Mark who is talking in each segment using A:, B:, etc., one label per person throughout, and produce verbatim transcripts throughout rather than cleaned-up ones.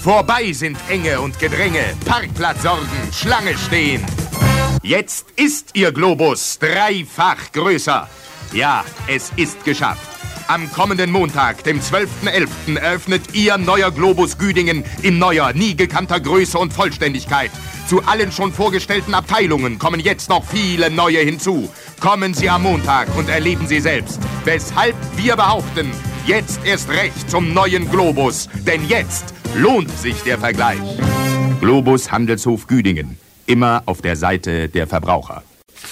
A: Vorbei sind Enge und Gedränge, Parkplatzsorgen, Schlange stehen. Jetzt ist Ihr Globus dreifach größer. Ja, es ist geschafft. Am kommenden Montag, dem zwölften elften eröffnet Ihr neuer Globus Güdingen in neuer, nie gekannter Größe und Vollständigkeit. Zu allen schon vorgestellten Abteilungen kommen jetzt noch viele neue hinzu. Kommen Sie am Montag und erleben Sie selbst, weshalb wir behaupten, jetzt erst recht zum neuen Globus. Denn jetzt lohnt sich der Vergleich. Globus Handelshof Güdingen. Immer auf der Seite der Verbraucher.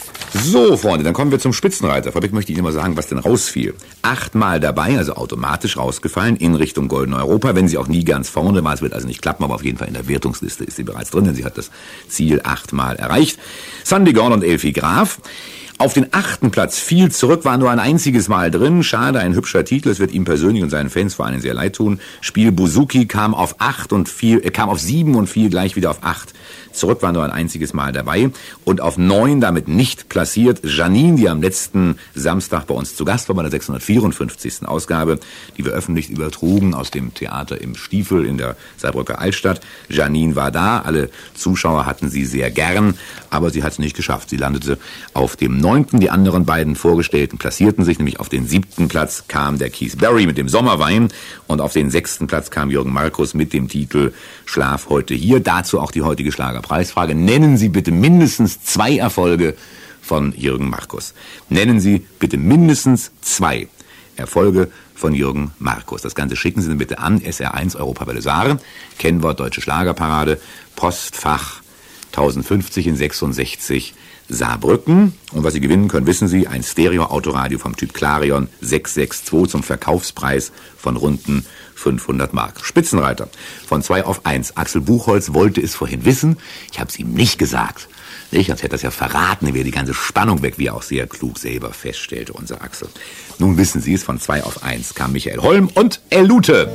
B: So, Freunde, dann kommen wir zum Spitzenreiter. Vorweg möchte ich Ihnen mal sagen, was denn rausfiel. Achtmal dabei, also automatisch rausgefallen, in Richtung Golden Europa, wenn sie auch nie ganz vorne war. Es wird also nicht klappen, aber auf jeden Fall in der Wertungsliste ist sie bereits drin, denn sie hat das Ziel achtmal erreicht. Sandy Gorn und Elfie Graf. Auf den achten Platz viel zurück, war nur ein einziges Mal drin. Schade, ein hübscher Titel. Es wird ihm persönlich und seinen Fans vor allem sehr leid tun. Spiel Buzuki kam auf acht und fiel, äh, kam auf sieben und fiel gleich wieder auf acht. Zurück war nur ein einziges Mal dabei. Und auf neun damit nicht platziert Janine, die am letzten Samstag bei uns zu Gast war, bei der sechshundertvierundfünfzigsten Ausgabe, die wir öffentlich übertrugen aus dem Theater im Stiefel in der Saarbrücker Altstadt. Janine war da, alle Zuschauer hatten sie sehr gern, aber sie hat es nicht geschafft. Sie landete auf dem neunten. Die anderen beiden Vorgestellten platzierten sich, nämlich auf den siebten Platz kam der Keith Berry mit dem Sommerwein und auf den sechsten Platz kam Jürgen Markus mit dem Titel Schlaf heute hier. Dazu auch die heutige Schlagerpreisfrage. Nennen Sie bitte mindestens zwei Erfolge von Jürgen Markus. Nennen Sie bitte mindestens zwei Erfolge von Jürgen Markus. Das Ganze schicken Sie dann bitte an S R eins Europawelle Saare, Kennwort Deutsche Schlagerparade, Postfach tausendfünfzig in sechsundsechzig Saarbrücken. Und was Sie gewinnen können, wissen Sie, ein Stereo-Autoradio vom Typ Clarion sechs sechs zwei zum Verkaufspreis von runden fünfhundert Mark. Spitzenreiter von zwei auf eins. Axel Buchholz wollte es vorhin wissen. Ich habe es ihm nicht gesagt. Nicht, sonst hätte das ja verraten, dann wäre die ganze Spannung weg, wie er auch sehr klug selber feststellte, unser Axel. Nun wissen Sie es, von zwei auf eins kam Michael Holm und Elute.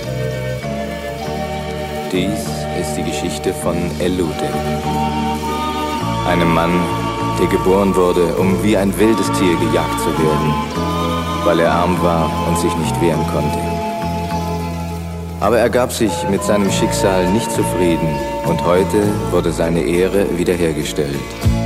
C: Dies ist die Geschichte von Elute. Einem Mann, der geboren wurde, um wie ein wildes Tier gejagt zu werden, weil er arm war und sich nicht wehren konnte. Aber er gab sich mit seinem Schicksal nicht zufrieden und heute wurde seine Ehre wiederhergestellt.